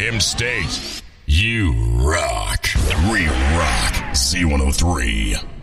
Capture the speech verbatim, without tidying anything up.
M-State. You rock. We rock. Z one oh three.